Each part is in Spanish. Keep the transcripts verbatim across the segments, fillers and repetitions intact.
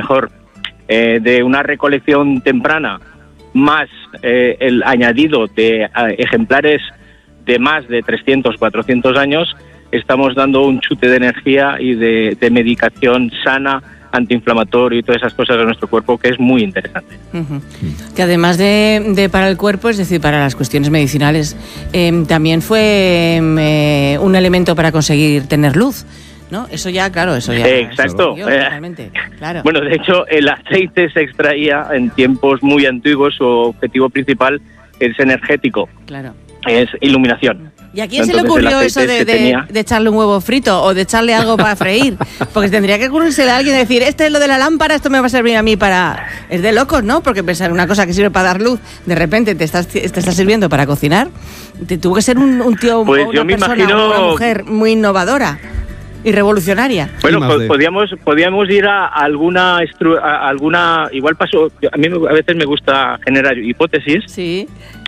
mejor eh, de una recolección temprana más eh, el añadido de eh, ejemplares de más de trescientos, cuatrocientos años, estamos dando un chute de energía y de, de medicación sana, antiinflamatorio y todas esas cosas de nuestro cuerpo, que es muy interesante. Uh-huh. Que además de, de para el cuerpo, es decir, para las cuestiones medicinales, eh, también fue eh, un elemento para conseguir tener luz, ¿no? Eso ya, claro, eso ya... Eh, exacto. Yo, eh, claro. Bueno, de hecho, el aceite se extraía en tiempos muy antiguos, su objetivo principal es energético, claro. Es iluminación. ¿Y a quién se le ocurrió eso de, de, de echarle un huevo frito o de echarle algo para freír? Porque tendría que ocurrirse a alguien y decir, este es lo de la lámpara, esto me va a servir a mí para... Es de locos, ¿no? Porque pensar una cosa que sirve para dar luz, de repente te estás, te está sirviendo para cocinar. Te tuvo que ser un, un tío pues o una yo me persona imagino... una mujer muy innovadora y revolucionaria. Bueno, po- podíamos podíamos ir a alguna... Estru- a alguna igual pasó... A mí a veces me gusta generar hipótesis. Sí.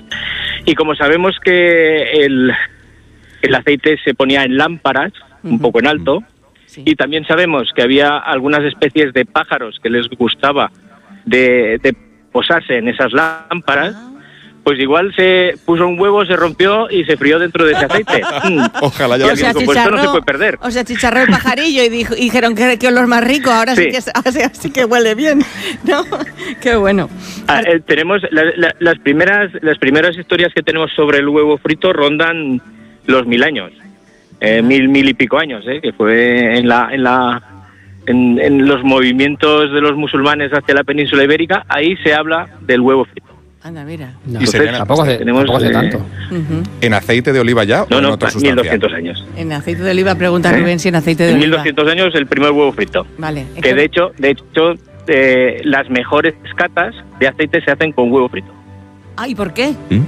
Y como sabemos que el, el aceite se ponía en lámparas, uh-huh. un poco en alto, sí. y también sabemos que había algunas especies de pájaros que les gustaba de, de posarse en esas lámparas, uh-huh. pues igual se puso un huevo, se rompió y se frió dentro de ese aceite. Ojalá ya lo sea, dijo, pues esto no se puede perder. O sea, chicharró el pajarillo y, dijo, y dijeron que, que olor más rico, ahora sí, sí que ahora sí que huele bien, ¿no? Qué bueno. Ah, eh, tenemos la, la, las primeras las primeras historias que tenemos sobre el huevo frito rondan los mil años, eh, uh-huh. mil mil y pico años, eh, que fue en la en la en, en los movimientos de los musulmanes hacia la península ibérica. Ahí se habla del huevo frito. Anda, mira. No, y Entonces, tampoco hace, tenemos, tampoco hace eh, tanto. Uh-huh. ¿En aceite de oliva ya no, o en no, otra sustancia? mil doscientos años. En aceite de oliva, pregunta ¿Eh? Rubén si en aceite de en oliva. mil doscientos años el primer huevo frito. Vale. Que, que de hecho, de hecho eh, las mejores catas de aceite se hacen con huevo frito. Ah, ¿y por qué? ¿Mm?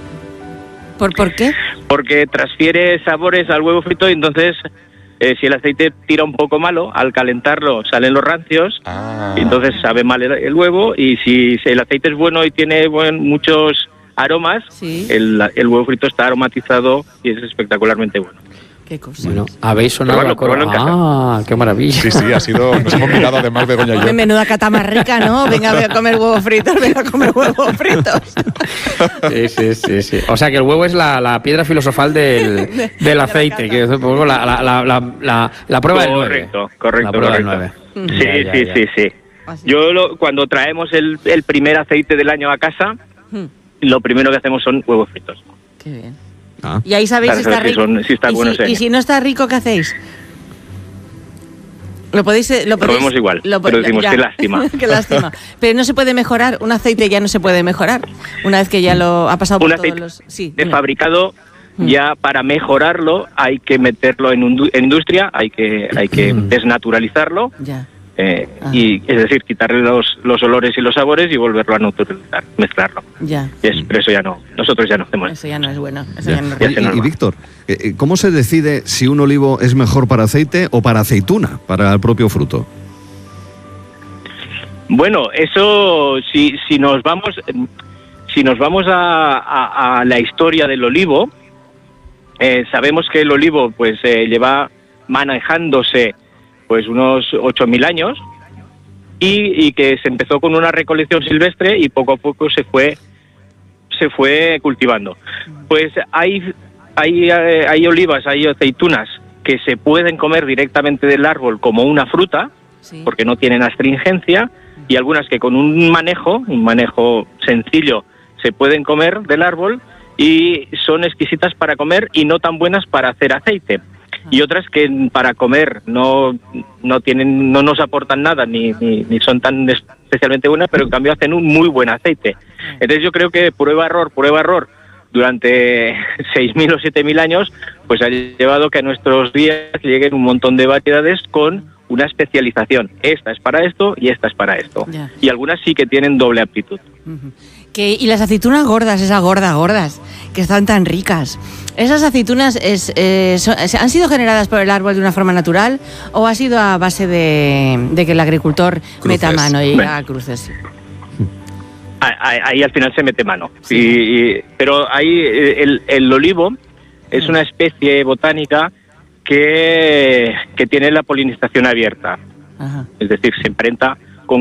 ¿Por, ¿Por qué? Porque transfiere sabores al huevo frito y entonces... Eh, si el aceite tira un poco malo, al calentarlo salen los rancios, ah. y entonces sabe mal el, el huevo, y si, si el aceite es bueno y tiene buen, muchos aromas, ¿Sí? el, el huevo frito está aromatizado y es espectacularmente bueno. Qué cosa. Bueno, habéis sonado bueno, la cor- bueno, Ah, qué maravilla. Sí, sí, ha sido... Nos hemos mirado además Begoña y yo. Menuda cata más rica, ¿no? Venga, voy a comer huevos fritos, venga a comer huevos fritos. Sí, sí, sí, sí. O sea que el huevo es la, la piedra filosofal del, del aceite, que es un poco la, la, la, la, la, la prueba del nueve. Correcto, correcto, La prueba correcto. del nueve. Sí, Ya, ya, sí, ya. sí, sí. Yo lo, cuando traemos el, el primer aceite del año a casa, Hmm. lo primero que hacemos son huevos fritos. Qué bien. Ah. Y ahí sabéis Claro, si está sabes si rico. son- si está y, bueno si, ese y año. si no está rico, ¿qué hacéis? Lo podéis, eh, lo podéis, vemos igual, lo po- pero decimos, qué lástima. Qué lástima. Pero no se puede mejorar, un aceite ya no se puede mejorar. Una vez que ya lo ha pasado por Un todos aceite los... Sí, de dime. fabricado, Mm. ya para mejorarlo hay que meterlo en, un, en industria, hay que hay que Mm. desnaturalizarlo, Ya. eh, Ah. y es decir, quitarle los, los olores y los sabores y volverlo a naturalizar, mezclarlo. Ya. Y es, pero eso ya no, nosotros ya no hacemos. Eso ya no es bueno. Eso Ya. ya no es Ya rico. se Y, norma. y Víctor, eh, eh, ¿cómo se decide si un olivo es mejor para aceite o para aceituna, para el propio fruto? Bueno, eso si si nos vamos si nos vamos a, a, a la historia del olivo, eh, sabemos que el olivo pues eh, lleva manejándose pues unos ocho mil años y, y que se empezó con una recolección silvestre y poco a poco se fue se fue cultivando. Pues hay hay eh, hay olivas, hay aceitunas que se pueden comer directamente del árbol como una fruta, Sí. porque no tienen astringencia, y algunas que con un manejo, un manejo sencillo, se pueden comer del árbol y son exquisitas para comer y no tan buenas para hacer aceite. Y otras que para comer no no tienen no nos aportan nada ni, ni, ni son tan especialmente buenas, pero en cambio hacen un muy buen aceite. Entonces yo creo que prueba error, prueba error durante seis mil o siete mil años, pues ha llevado que a nuestros días lleguen un montón de variedades con una especialización. Esta es para esto y esta es para esto. Ya. Y algunas sí que tienen doble aptitud. Ujú. Que, y las aceitunas gordas, esas gordas, gordas, que están tan ricas. ¿Esas aceitunas es, eh, son- han sido generadas por el árbol de una forma natural o ha sido a base de, de que el agricultor Cruces. meta mano y Bueno. haga cruces? Ahí, ahí al final se mete mano. Y, y- pero ahí eh, el, el olivo es una especie botánica que, que tiene la polinización abierta. Ajá. Es decir, se imprenta